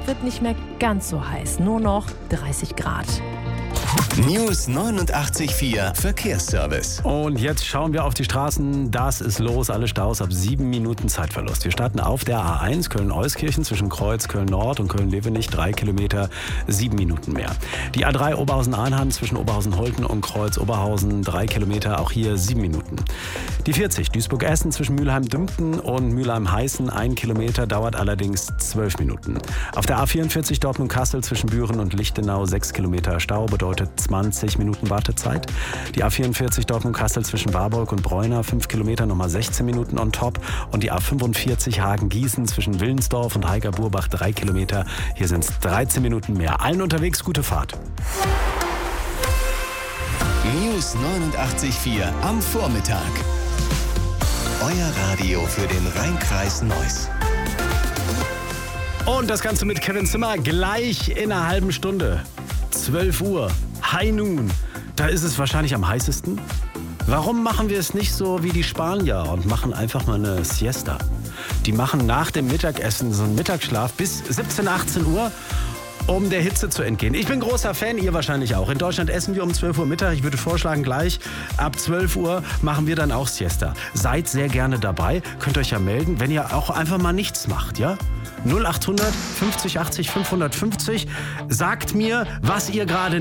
wird nicht mehr ganz so heiß, nur noch 30 Grad. News 89.4 Verkehrsservice. Und jetzt schauen wir auf die Straßen. Das ist los. Alle Staus ab 7 Minuten Zeitverlust. Wir starten auf der A1 Köln-Euskirchen zwischen Kreuz Köln-Nord und Köln-Levenich. 3 Kilometer, 7 Minuten mehr. Die A3 Oberhausen-Arnhem zwischen Oberhausen-Holten und Kreuz-Oberhausen. 3 Kilometer, auch hier 7 Minuten. Die 40 Duisburg-Essen zwischen Mülheim-Dümpten und Mülheim-Heißen. 1 Kilometer, dauert allerdings 12 Minuten. Auf der A44 Dortmund-Kassel zwischen Büren und Lichtenau. 6 Kilometer Stau bedeutet 20 Minuten Wartezeit. Die A44 Dortmund-Kassel zwischen Warburg und Bräuner, 5 Kilometer, nochmal 16 Minuten on top. Und die A45 Hagen-Gießen zwischen Willensdorf und Heiger-Burbach, 3 Kilometer. Hier sind es 13 Minuten mehr. Allen unterwegs gute Fahrt. News 89.4 am Vormittag. Euer Radio für den Rhein-Kreis Neuss. Und das Ganze mit Kevin Zimmer gleich in einer halben Stunde. 12 Uhr, High Noon. Da ist es wahrscheinlich am heißesten. Warum machen wir es nicht so wie die Spanier und machen einfach mal eine Siesta? Die machen nach dem Mittagessen so einen Mittagsschlaf bis 17, 18 Uhr, um der Hitze zu entgehen. Ich bin großer Fan, ihr wahrscheinlich auch. In Deutschland essen wir um 12 Uhr Mittag. Ich würde vorschlagen, gleich ab 12 Uhr machen wir dann auch Siesta. Seid sehr gerne dabei. Könnt euch ja melden, wenn ihr auch einfach mal nichts macht, ja? 0800 50 80 550. Sagt mir, was ihr gerade